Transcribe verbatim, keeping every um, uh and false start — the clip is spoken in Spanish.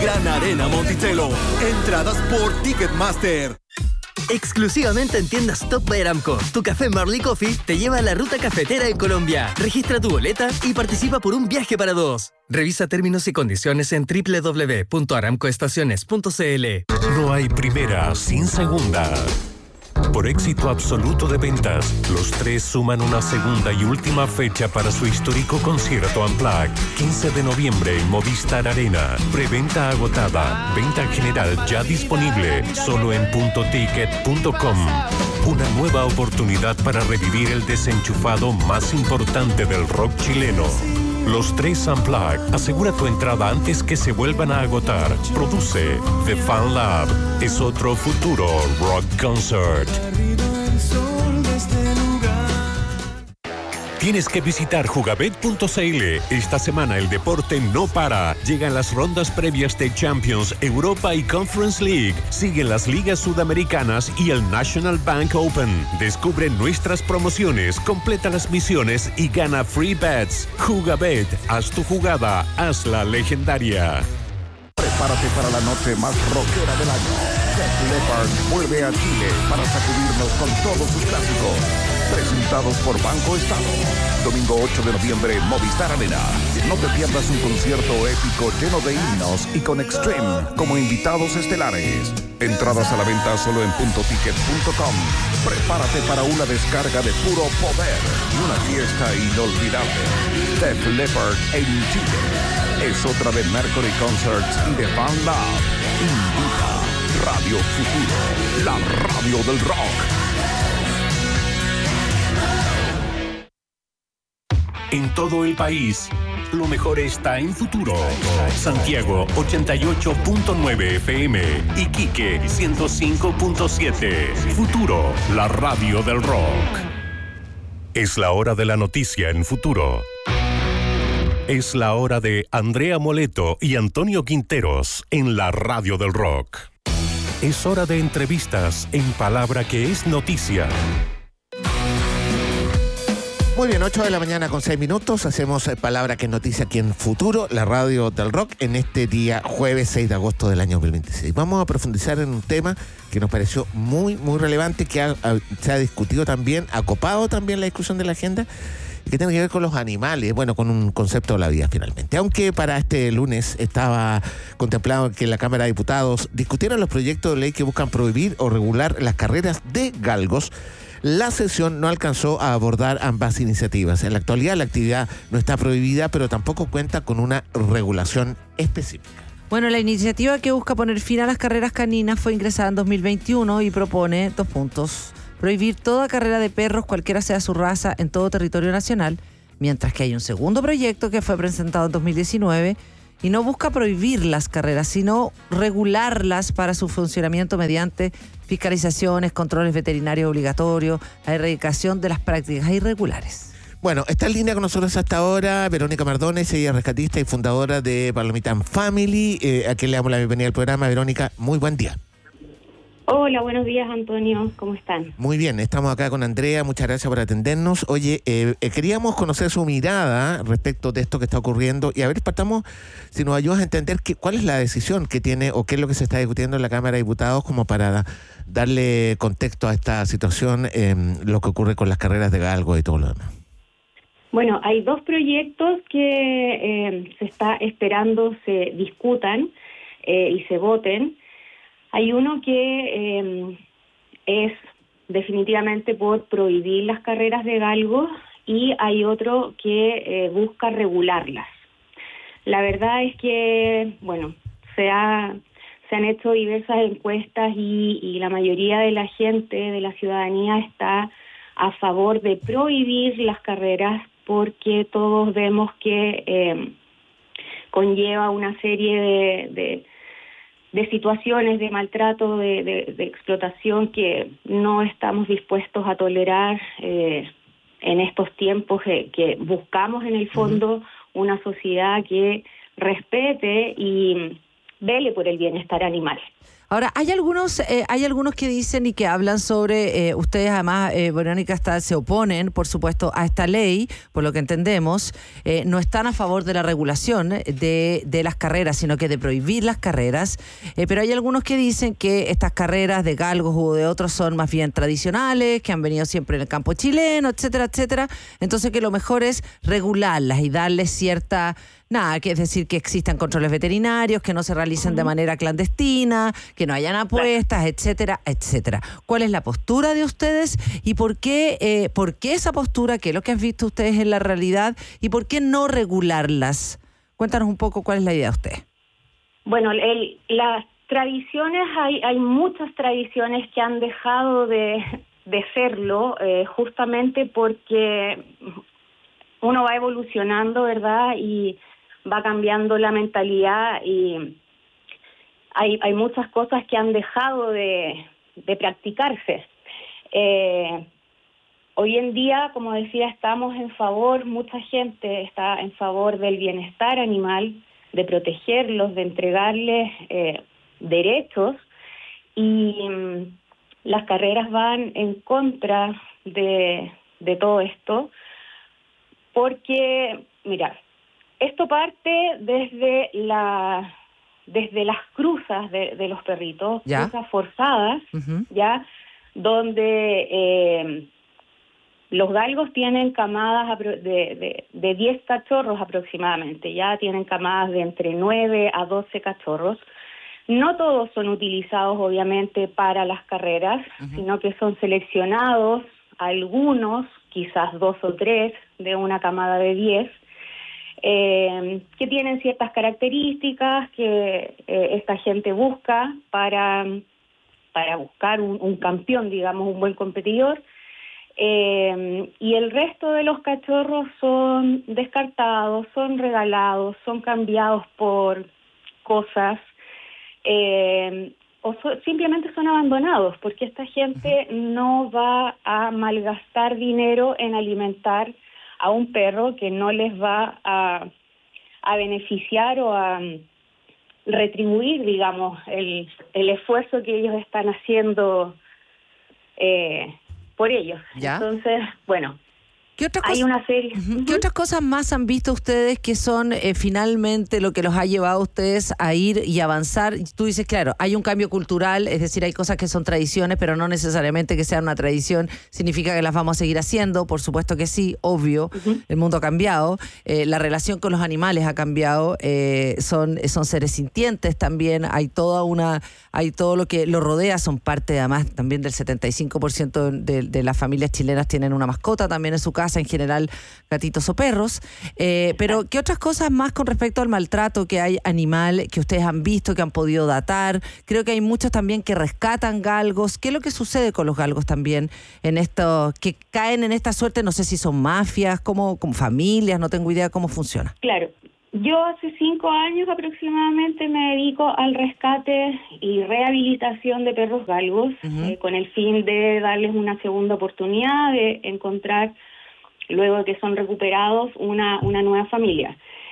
Gran Arena Monticello. Entradas por Ticketmaster. Exclusivamente en tiendas Top by Aramco, tu café Marley Coffee te lleva a la ruta cafetera en Colombia. Registra tu boleta y participa por un viaje para dos. Revisa términos y condiciones en doble u doble u doble u punto aramco estaciones punto c l. No hay primera sin segunda. Por éxito absoluto de ventas, los tres suman una segunda y última fecha para su histórico concierto Unplugged. quince de noviembre en Movistar Arena. Preventa agotada. Venta general ya disponible. Solo en punto ticket punto com. Una nueva oportunidad para revivir el desenchufado más importante del rock chileno. Los tres Unplugged. Asegura tu entrada antes que se vuelvan a agotar. Produce The Fan Lab. Es otro futuro rock concert. Tienes que visitar jugabet punto c l. Esta semana el deporte no para. Llegan las rondas previas de Champions, Europa y Conference League. Siguen las ligas sudamericanas y el National Bank Open. Descubre nuestras promociones, completa las misiones y gana free bets. Jugabet, haz tu jugada, hazla legendaria. Prepárate para la noche más rockera del año. Def Leppard vuelve a Chile para sacudirnos con todos sus clásicos. Presentados por Banco Estado. Domingo ocho de noviembre, Movistar Arena. No te pierdas un concierto épico lleno de himnos y con Extreme como invitados estelares. Entradas a la venta solo en punto ticket punto com. Prepárate para una descarga de puro poder y una fiesta inolvidable. Def Leppard en Chile. Es otra de Mercury Concerts y de Fan Lab. Invita Radio Futuro, la radio del rock. En todo el país, lo mejor está en Futuro. Santiago ochenta y ocho punto nueve F M, Iquique ciento cinco punto siete. Futuro, la radio del rock. Es la hora de la noticia en Futuro. Es la hora de Andrea Moleto y Antonio Quinteros en la radio del rock. Es hora de entrevistas en Palabra que es noticia. Muy bien, ocho de la mañana con seis minutos. Hacemos Palabra que es noticia aquí en Futuro, la radio del rock, en este día jueves seis de agosto del año dos mil veintiséis. Vamos a profundizar en un tema que nos pareció muy, muy relevante, que ha, ha, se ha discutido también, ha copado también la discusión de la agenda, y que tiene que ver con los animales, bueno, con un concepto de la vida finalmente. Aunque para este lunes estaba contemplado que en la Cámara de Diputados discutieran los proyectos de ley que buscan prohibir o regular las carreras de galgos, la sesión no alcanzó a abordar ambas iniciativas. En la actualidad la actividad no está prohibida, pero tampoco cuenta con una regulación específica. Bueno, la iniciativa que busca poner fin a las carreras caninas fue ingresada en dos mil veintiuno y propone dos puntos. Prohibir toda carrera de perros, cualquiera sea su raza, en todo territorio nacional, mientras que hay un segundo proyecto que fue presentado en dos mil diecinueve y no busca prohibir las carreras, sino regularlas para su funcionamiento mediante fiscalizaciones, controles veterinarios obligatorios, la erradicación de las prácticas irregulares. Bueno, está en línea con nosotros hasta ahora Verónica Mardones, ella es rescatista y fundadora de Palomita and Family, eh, a quien le damos la bienvenida al programa. Verónica, muy buen día. Hola, buenos días, Antonio, ¿cómo están? Muy bien, estamos acá con Andrea, muchas gracias por atendernos. Oye, eh, eh, queríamos conocer su mirada respecto de esto que está ocurriendo y a ver, partamos, si nos ayudas a entender que, cuál es la decisión que tiene o qué es lo que se está discutiendo en la Cámara de Diputados como para da, darle contexto a esta situación, eh, lo que ocurre con las carreras de galgo y todo lo demás. Bueno, hay dos proyectos que eh, se está esperando se discutan eh, y se voten. Hay uno que eh, es definitivamente por prohibir las carreras de galgos y hay otro que eh, busca regularlas. La verdad es que, bueno, se, ha, se han hecho diversas encuestas y, y la mayoría de la gente, de la ciudadanía, está a favor de prohibir las carreras porque todos vemos que eh, conlleva una serie de... de de situaciones de maltrato, de, de, de explotación que no estamos dispuestos a tolerar eh, en estos tiempos que, que buscamos en el fondo uh-huh. una sociedad que respete y vele por el bienestar animal. Ahora, hay algunos eh, hay algunos que dicen y que hablan sobre, eh, ustedes además, eh, Verónica, está, se oponen, por supuesto, a esta ley, por lo que entendemos, eh, no están a favor de la regulación de, de las carreras, sino que de prohibir las carreras, eh, pero hay algunos que dicen que estas carreras de galgos u de otros son más bien tradicionales, que han venido siempre en el campo chileno, etcétera, etcétera, entonces que lo mejor es regularlas y darles cierta... Nada, que es decir, que existan controles veterinarios, que no se realicen de manera clandestina, que no hayan apuestas, etcétera, etcétera. ¿Cuál es la postura de ustedes y por qué, eh, por qué esa postura, qué es lo que han visto ustedes en la realidad y por qué no regularlas? Cuéntanos un poco cuál es la idea de usted. Bueno, el, las tradiciones, hay, hay muchas tradiciones que han dejado de, de serlo, eh, justamente porque uno va evolucionando, ¿verdad? Y va cambiando la mentalidad y hay, hay muchas cosas que han dejado de, de practicarse. Eh, hoy en día, como decía, estamos en favor, mucha gente está en favor del bienestar animal, de protegerlos, de entregarles eh, derechos, y mm, las carreras van en contra de, de todo esto, porque, mira, esto parte desde la desde las cruzas de, de los perritos, ¿Ya? cruzas forzadas, Uh-huh. ya, donde eh, los galgos tienen camadas de, de, de diez cachorros aproximadamente, ya tienen camadas de entre nueve a doce cachorros. No todos son utilizados, obviamente, para las carreras, uh-huh. sino que son seleccionados algunos, quizás dos o tres, de una camada de diez, eh, que tienen ciertas características que eh, esta gente busca para, para buscar un, un campeón, digamos, un buen competidor. Eh, y el resto de los cachorros son descartados, son regalados, son cambiados por cosas, eh, o so, simplemente son abandonados, porque esta gente no va a malgastar dinero en alimentar a un perro que no les va a, a beneficiar o a retribuir, digamos, el, el esfuerzo que ellos están haciendo eh, por ellos. ¿Ya? Entonces, bueno, ¿Qué otra hay cosa, una serie. uh-huh. ¿Qué otras cosas más han visto ustedes que son eh, finalmente lo que los ha llevado a ustedes a ir y avanzar? Tú dices, claro, hay un cambio cultural, es decir, hay cosas que son tradiciones, pero no necesariamente que sean una tradición significa que las vamos a seguir haciendo. Por supuesto que sí, obvio, uh-huh. el mundo ha cambiado, eh, la relación con los animales ha cambiado, eh, son, son seres sintientes también, hay toda una, hay todo lo que lo rodea, son parte además también del setenta y cinco por ciento de, de las familias chilenas tienen una mascota también en su casa, en general gatitos o perros, eh, pero ¿qué otras cosas más con respecto al maltrato que hay animal que ustedes han visto, que han podido datar? Creo que hay muchos también que rescatan galgos. ¿Qué es lo que sucede con los galgos también en esto, que caen en esta suerte? No sé si son mafias, como, como familias, no tengo idea cómo funciona. Claro, yo hace cinco años aproximadamente me dedico al rescate y rehabilitación de perros galgos, uh-huh. eh, con el fin de darles una segunda oportunidad, de encontrar, luego de que son recuperados, una, una nueva familia.